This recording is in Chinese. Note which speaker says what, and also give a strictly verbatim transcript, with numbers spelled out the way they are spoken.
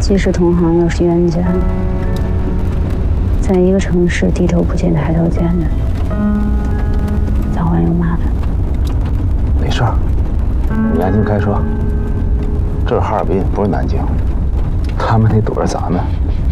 Speaker 1: 既是同行又是冤家，在一个城市低头不见抬头见的，早晚有麻烦。
Speaker 2: 没事儿，你安心开车。这是哈尔滨，不是南京，他们得躲着咱们。